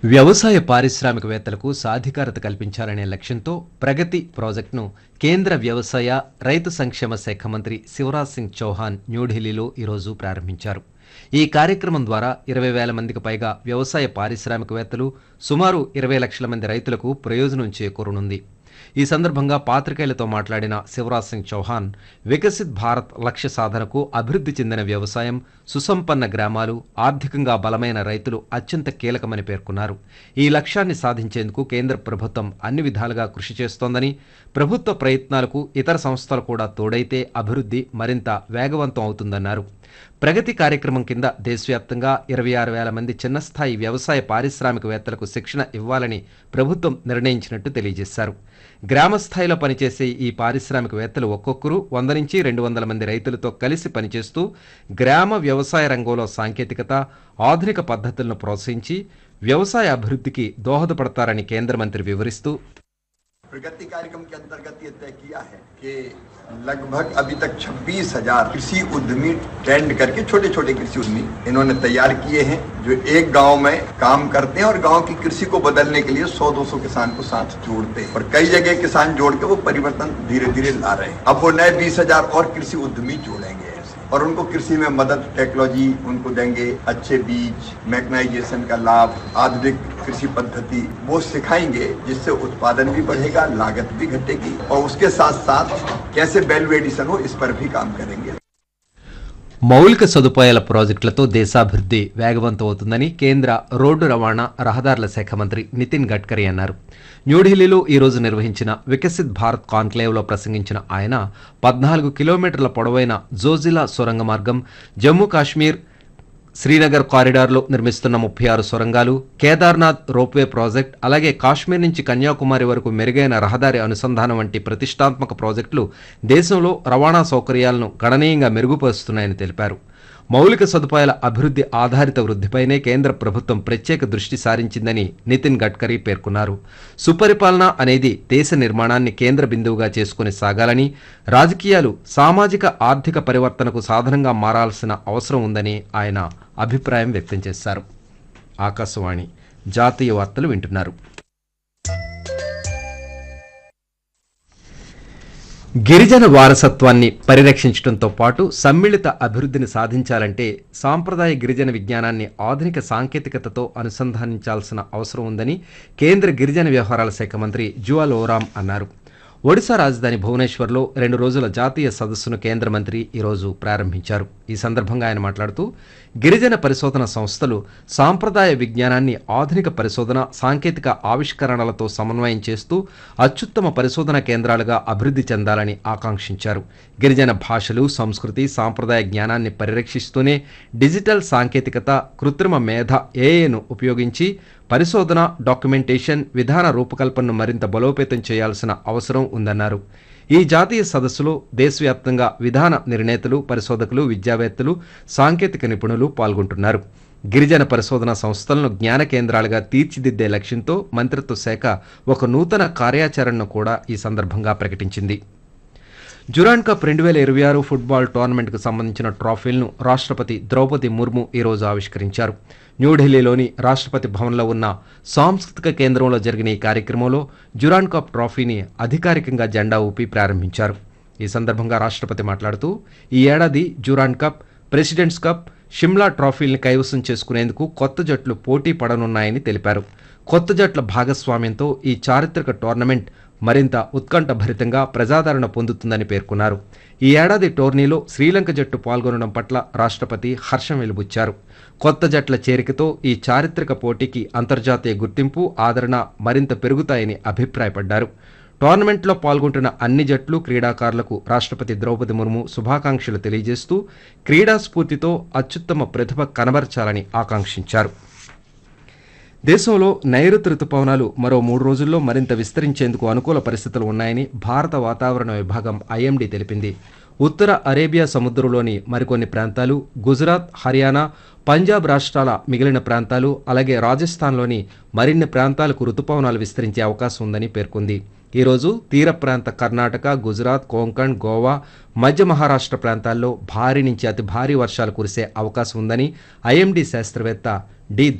వ్యవసాయ పారిశ్రామికవేత్తలకు సాధికారత కల్పించాలనే లక్ష్యంతో ప్రగతి ప్రాజెక్టును కేంద్ర వ్యవసాయ రైతు సంక్షేమ శాఖ మంత్రి శివరాజ్ సింగ్ చౌహాన్ న్యూఢిల్లీలో ఈరోజు ప్రారంభించారు. ఈ కార్యక్రమం ద్వారా 20,000 మందికి పైగా వ్యవసాయ పారిశ్రామికవేత్తలు, సుమారు 20 లక్షల మంది రైతులకు ప్రయోజనం చేకూరనుంది. ఈ సందర్భంగా పాత్రికేయులతో మాట్లాడిన శివరాజ్ సింగ్ చౌహాన్, వికసిత్ భారత్ లక్ష్య సాధనకు అభివృద్ధి చెందిన వ్యవసాయం, సుసంపన్న గ్రామాలు, ఆర్థికంగా బలమైన రైతులు అత్యంత కీలకమని పేర్కొన్నారు. ఈ లక్ష్యాన్ని సాధించేందుకు కేంద్ర ప్రభుత్వం అన్ని విధాలుగా కృషి చేస్తోందని, ప్రభుత్వ ప్రయత్నాలకు ఇతర సంస్థలు కూడా తోడైతే అభివృద్ధి మరింత వేగవంతం అవుతుందన్నారు. ప్రగతి కార్యక్రమం కింద దేశవ్యాప్తంగా 26,000 మంది చిన్నస్థాయి వ్యవసాయ పారిశ్రామికవేత్తలకు శిక్షణ ఇవ్వాలని ప్రభుత్వం నిర్ణయించినట్టు తెలియజేశారు. గ్రామ స్థాయిలో పనిచేసే ఈ పారిశ్రామికవేత్తలు ఒక్కొక్కరు 100 నుంచి 200 మంది రైతులతో కలిసి పనిచేస్తూ గ్రామ వ్యవసాయ రంగంలో సాంకేతికత, ఆధునిక పద్ధతులను ప్రోత్సహించి వ్యవసాయ అభివృద్ధికి దోహదపడతారని కేంద్ర మంత్రి వివరిస్తూ, प्रगति कार्यक्रम के अंतर्गत ये तय किया है कि लगभग अभी तक 26,000 कृषि उद्यमी ट्रेंड करके छोटे छोटे कृषि उद्यमी इन्होंने तैयार किए हैं, जो एक गांव में काम करते हैं और गांव की कृषि को बदलने के लिए 100-200 किसान को साथ जोड़ते हैं और कई जगह किसान जोड़ के वो परिवर्तन धीरे धीरे ला रहे हैं. अब वो नए 20,000 और कृषि उद्यमी जोड़ेंगे और उनको कृषि में मदद, टेक्नोलॉजी उनको देंगे, अच्छे बीज, मैकेनाइजेशन का लाभ, आधुनिक कृषि पद्धति वो सिखाएंगे, जिससे उत्पादन भी बढ़ेगा, लागत भी घटेगी और उसके साथ साथ कैसे वैल्यू एडिशन हो इस पर भी काम करेंगे. మౌలిక సదుపాయాల ప్రాజెక్టులతో దేశాభివృద్ధి వేగవంతం అవుతుందని కేంద్ర రోడ్డు రవాణా, రహదారుల శాఖ మంత్రి నితిన్ గడ్కరీ అన్నారు. న్యూఢిల్లీలో ఈరోజు నిర్వహించిన వికసిత్ భారత్ కాన్క్లేవ్లో ప్రసంగించిన ఆయన 14 కిలోమీటర్ల పొడవైన జోజిలా సొరంగ మార్గం, జమ్మూ కాశ్మీర్ శ్రీనగర్ కారిడార్లో నిర్మిస్తున్న 36 సొరంగాలు, కేదార్నాథ్ రోప్వే ప్రాజెక్ట్, అలాగే కాశ్మీర్ నుంచి కన్యాకుమారి వరకు మెరుగైన రహదారి అనుసంధానం వంటి ప్రతిష్టాత్మక ప్రాజెక్టులు దేశంలో రవాణా సౌకర్యాలను గణనీయంగా మెరుగుపరుస్తున్నాయని తెలిపారు. మౌలిక సదుపాయాల అభివృద్ధి ఆధారిత వృద్ధిపైనే కేంద్ర ప్రభుత్వం ప్రత్యేక దృష్టి సారించిందని నితిన్ గడ్కరీ పేర్కొన్నారు. సుపరిపాలన అనేది దేశ నిర్మాణాన్ని కేంద్ర బిందువుగా చేసుకుని సాగాలని, రాజకీయాలు సామాజిక ఆర్థిక పరివర్తనకు సాధనంగా మారాల్సిన అవసరం ఉందని ఆయన అభిప్రాయం వ్యక్తం చేశారు. ఆకాశవాణి జాతీయ వార్తలు వింటున్నారు. గిరిజన వారసత్వాన్ని పరిరక్షించడంతో పాటు సమ్మిళిత అభివృద్ధిని సాధించాలంటే సాంప్రదాయ గిరిజన విజ్ఞానాన్ని ఆధునిక సాంకేతికతతో అనుసంధానించాల్సిన అవసరం ఉందని కేంద్ర గిరిజన వ్యవహారాల శాఖ మంత్రి జువాల్ ఓరామ్ అన్నారు. ఒడిశా రాజధాని భువనేశ్వర్లో 2 రోజుల జాతీయ సదస్సును కేంద్ర మంత్రి ఈరోజు ప్రారంభించారు. ఈ సందర్భంగా ఆయన మాట్లాడుతూ, గిరిజన పరిశోధన సంస్థలు సాంప్రదాయ విజ్ఞానాన్ని ఆధునిక పరిశోధన, సాంకేతిక ఆవిష్కరణలతో సమన్వయం చేస్తూ అత్యుత్తమ పరిశోధన కేంద్రాలుగా అభివృద్ధి చెందాలని ఆకాంక్షించారు. గిరిజన భాషలు, సంస్కృతి, సాంప్రదాయ జ్ఞానాన్ని పరిరక్షిస్తూనే డిజిటల్ సాంకేతికత, కృత్రిమ మేధ ఏఐను ఉపయోగించి పరిశోధన, డాక్యుమెంటేషన్, విధాన రూపకల్పనను మరింత బలోపేతం చేయాల్సిన అవసరం ఉందన్నారు. ఈ జాతీయ సదస్సులో దేశవ్యాప్తంగా విధాన నిర్ణేతలు, పరిశోధకులు, విద్యావేత్తలు, సాంకేతిక నిపుణులు పాల్గొంటున్నారు. గిరిజన పరిశోధన సంస్థలను జ్ఞాన కేంద్రాలుగా తీర్చిదిద్దే లక్ష్యంతో మంత్రిత్వ శాఖ ఒక నూతన కార్యాచరణను కూడా ఈ సందర్భంగా ప్రకటించింది. డ్యూరాండ్ కప్ 2026 ఫుట్బాల్ టోర్నమెంట్కు సంబంధించిన ట్రోఫీలను రాష్ట్రపతి ద్రౌపది ముర్ము ఈరోజు ఆవిష్కరించారు. న్యూఢిల్లీలోని రాష్ట్రపతి భవన్లో ఉన్న సాంస్కృతిక కేంద్రంలో జరిగిన ఈ కార్యక్రమంలో డ్యూరాండ్ కప్ ట్రోఫీని అధికారికంగా జెండా ఊపి ప్రారంభించారు. ఈ సందర్భంగా రాష్ట్రపతి మాట్లాడుతూ, ఈ ఏడాది Durand cup, presidents cup, Shimla ట్రోఫీల్ని కైవసం చేసుకునేందుకు కొత్త జట్లు పోటీ పడనున్నాయని తెలిపారు. కొత్త జట్ల భాగస్వామ్యంతో ఈ చారిత్రక టోర్నమెంట్ మరింత ఉత్కంఠభరితంగా ప్రజాదరణ పొందుతుందని పేర్కొన్నారు. ఈ ఏడాది టోర్నీలో శ్రీలంక జట్టు పాల్గొనడం పట్ల రాష్ట్రపతి హర్షం వెలిబుచ్చారు. కొత్త జట్ల చేరికతో ఈ చారిత్రక పోటీకి అంతర్జాతీయ గుర్తింపు, ఆదరణ మరింత పెరుగుతాయని అభిప్రాయపడ్డారు. టోర్నమెంట్లో పాల్గొంటున్న అన్ని జట్లు, క్రీడాకారులకు రాష్ట్రపతి ద్రౌపది ముర్ము శుభాకాంక్షలు తెలియజేస్తూ క్రీడా స్ఫూర్తితో అత్యుత్తమ ప్రతిభ కనబర్చాలని ఆకాంక్షించారు. దేశంలో నైరుతి రుతుపవనాలు మరో 3 రోజుల్లో మరింత విస్తరించేందుకు అనుకూల పరిస్థితులు ఉన్నాయని భారత వాతావరణ విభాగం ఐఎండీ తెలిపింది. ఉత్తర అరేబియా సముద్రంలోని మరికొన్ని ప్రాంతాలు, గుజరాత్, హర్యానా, పంజాబ్ రాష్ట్రాల మిగిలిన ప్రాంతాలు, అలాగే రాజస్థాన్లోని మరిన్ని ప్రాంతాలకు రుతుపవనాలు విస్తరించే అవకాశం ఉందని పేర్కొంది. ఈరోజు తీర ప్రాంత కర్ణాటక, గుజరాత్, కోంకణ్, గోవా, మధ్య మహారాష్ట్ర ప్రాంతాల్లో భారీ నుంచి అతి భారీ వర్షాలు కురిసే అవకాశం ఉందని ఐఎండీ శాస్త్రవేత్త డి